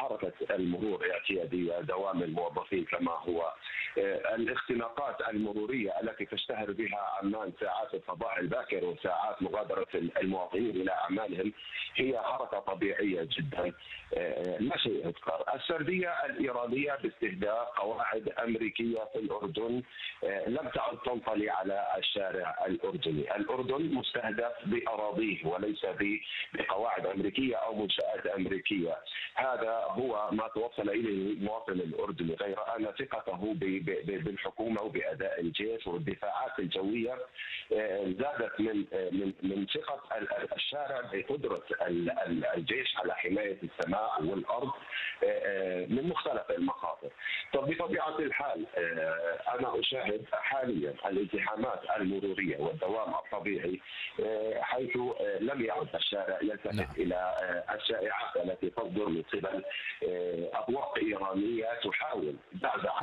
حركة المرور اعتيادية، دوام الموظفين كما هو، الاختناقات المرورية التي تشتهر بها عمان ساعات الصباح الباكر وساعات مغادرة المواطنين إلى أعمالهم، هي حركة طبيعية جدا، لا شيء يذكر. السردية الإيرانية باستهداف قواعد أمريكية في الأردن لم تعد تنطلي على الشارع الأردني. الأردن مستهدف بأراضيه وليس بقواعد أمريكية أو منشآت أمريكية. هذا هو ما توصل إليه المواطن الأردني، غير أن ثقته بالحكومة وبأداء الجيش والدفاعات الجوية زادت من ثقة الشارع بقدرة الجيش على حماية السماء والأرض من مختلف المخاطر. بطبيعة الحال أنا أشاهد حاليا الازدحامات المرورية والدوام الطبيعي، حيث لم يعد الشارع يلتفت إلى الشائعات التي تصدر من قبل أبواق إيرانية تحاول دعزعة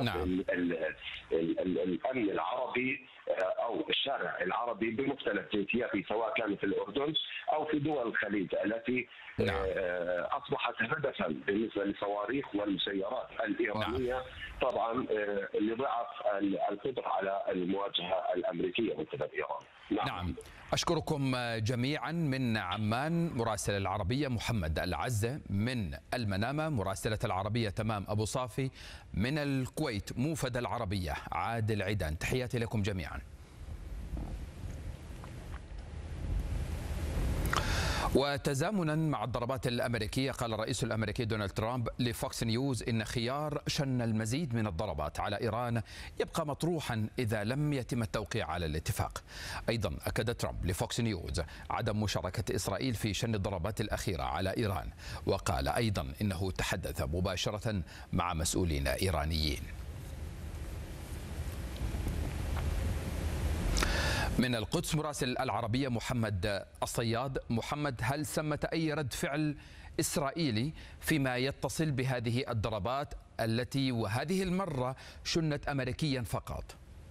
الأمن العربي أو الشارع العربي بمختلف جنسياته، سواء كان في الأردن أو في دول الخليج التي أصبحت هدفا بالنسبة للصواريخ والمسيرات الإيرانية، طبعا لضعف القدرة على المواجهة الأمريكية من قبل إيران. نعم، أشكركم جميعا. من عمان مراسل العربية محمد العزة، من المنامة مراسلة العربية تمام أبو صافي، من الكويت موفد العربية عادل عيدان. تحياتي لكم جميعا. وتزامنا مع الضربات الأمريكية، قال الرئيس الأمريكي دونالد ترامب لفوكس نيوز إن خيار شن المزيد من الضربات على إيران يبقى مطروحا إذا لم يتم التوقيع على الاتفاق. أيضا أكد ترامب لفوكس نيوز عدم مشاركة إسرائيل في شن الضربات الأخيرة على إيران، وقال أيضا إنه تحدث مباشرة مع مسؤولين إيرانيين. من القدس مراسل العربية محمد الصياد. محمد، هل ثمة أي رد فعل إسرائيلي فيما يتصل بهذه الضربات التي وهذه المرة شنت أمريكيا فقط؟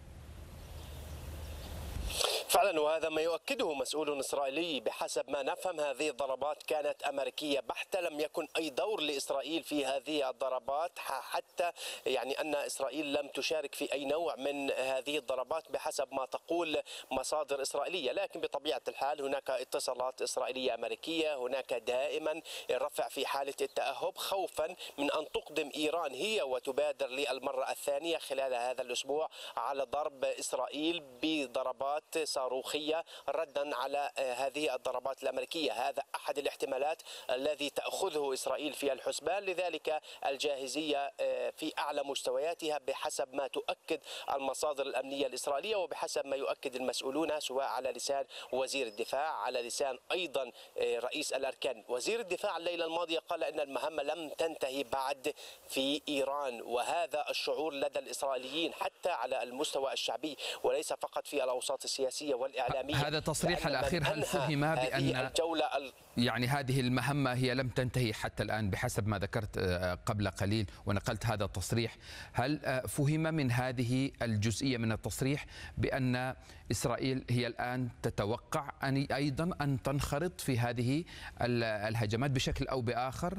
فعلا، وهذا ما يؤكده مسؤول إسرائيلي. بحسب ما نفهم هذه الضربات كانت أمريكية بحتة، لم يكن أي دور لإسرائيل في هذه الضربات، حتى أن إسرائيل لم تشارك في أي نوع من هذه الضربات بحسب ما تقول مصادر إسرائيلية. لكن بطبيعة الحال هناك اتصالات إسرائيلية أمريكية، هناك دائما رفع في حالة التأهب خوفا من أن تقدم إيران هي وتبادر للمرة الثانية خلال هذا الأسبوع على ضرب إسرائيل بضربات صاروخية ردا على هذه الضربات الأمريكية. هذا أحد الاحتمالات الذي تأخذه إسرائيل في الحسبان، لذلك الجاهزية في أعلى مستوياتها بحسب ما تؤكد المصادر الأمنية الإسرائيلية وبحسب ما يؤكد المسؤولون، سواء على لسان وزير الدفاع، على لسان أيضا رئيس الأركان. وزير الدفاع الليلة الماضية قال أن المهمة لم تنتهي بعد في إيران، وهذا الشعور لدى الإسرائيليين حتى على المستوى الشعبي وليس فقط في الأوساط السياسية والإعلامية. هذا التصريح الأخير هل فهم بأن هذه المهمة هي لم تنتهي حتى الآن بحسب ما ذكرت قبل قليل ونقلت هذا التصريح؟ هل فهم من هذه الجزئية من التصريح بأن إسرائيل هي الآن تتوقع أيضا أن تنخرط في هذه الهجمات بشكل أو بآخر؟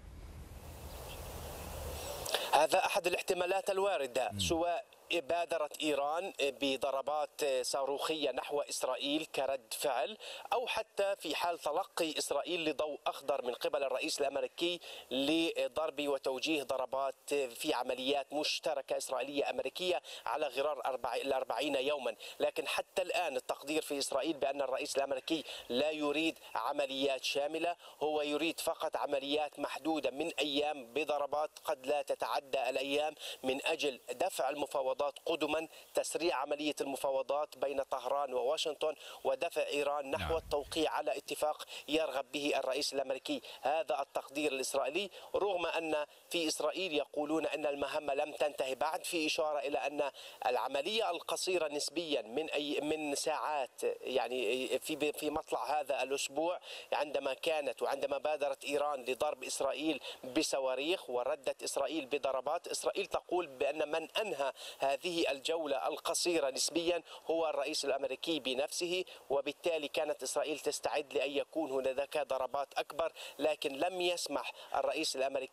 هذا أحد الاحتمالات الواردة، سواء بادرت إيران بضربات صاروخية نحو إسرائيل كرد فعل، أو حتى في حال تلقي إسرائيل لضوء أخضر من قبل الرئيس الأمريكي لضرب وتوجيه ضربات في عمليات مشتركة إسرائيلية أمريكية على غرار 40 يوما. لكن حتى الآن التقدير في إسرائيل بأن الرئيس الأمريكي لا يريد عمليات شاملة، هو يريد فقط عمليات محدودة من أيام بضربات قد لا تتعدى الأيام، من أجل دفع المفاوضات قدما، تسريع عملية المفاوضات بين طهران وواشنطن، ودفع إيران نحو التوقيع على اتفاق يرغب به الرئيس الأمريكي. هذا التقدير الإسرائيلي، رغم أن في إسرائيل يقولون أن المهمة لم تنتهي بعد، في إشارة إلى أن العملية القصيرة نسبيا من ساعات، في مطلع هذا الأسبوع، عندما بادرت إيران لضرب إسرائيل بصواريخ وردت إسرائيل بضربات، إسرائيل تقول بأن من أنهى هذه الجولة القصيرة نسبيا هو الرئيس الأمريكي بنفسه، وبالتالي كانت إسرائيل تستعد لأن يكون هناك ضربات أكبر، لكن لم يسمح الرئيس الأمريكي